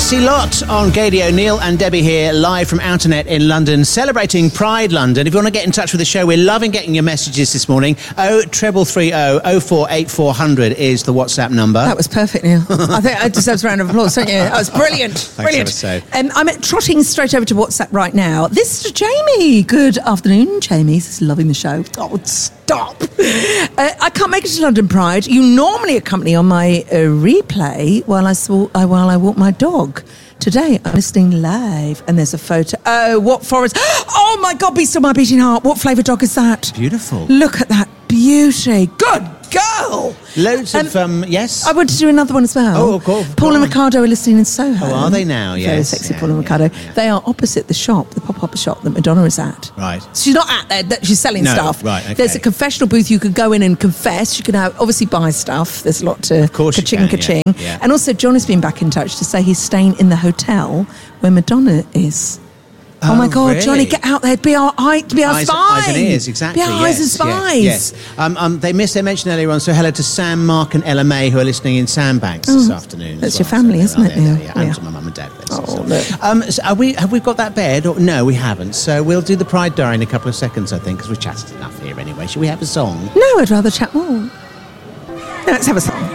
Tracy Lott on Gadio. Neil and Debbie here, live from Outernet in London, celebrating Pride London. If you want to get in touch with the show, we're loving getting your messages this morning. 0330 048400 is the WhatsApp number. That was perfect, Neil. I think I deserve a round of applause, don't you? That was brilliant. Brilliant. So. I'm trotting straight over to WhatsApp right now. This is Jamie. Good afternoon, Jamie. He's loving the show. Oh, stop. I can't make it to London Pride. You normally accompany on my replay while I walk my dog. Today, I'm listening live, and there's a photo. Oh, what forest? Oh, my God, be still my beating heart. What flavour dog is that? Beautiful. Look at that beauty. Good girl. Loads of, yes? I want to do another one as well. Oh, of course. Paul and Ricardo are listening in Soho. Oh, are they now? Yes. Very sexy Paul and Ricardo. Yeah. They are opposite the shop, the pop-up shop that Madonna is at. Right. So she's not at there, she's selling stuff. Right, okay. There's a confessional booth you could go in and confess. You can obviously buy stuff. There's a lot to ka-ching. Yeah. And also, John has been back in touch to say he's staying in the hotel where Madonna is. Oh my God, really? Johnny, get out there. Be our spy. Eyes and ears, exactly. Be our eyes and spies. Yes. They mentioned earlier on, so hello to Sam, Mark and Ella May, who are listening in Sandbanks this afternoon. That's your family, isn't it? Yeah. And to my mum and dad. Look. So have we got that bed? Or, no, we haven't. So we'll do the Pride Diary in a couple of seconds, I think, because we've chatted enough here anyway. Should we have a song? No, I'd rather chat more. Let's have a song.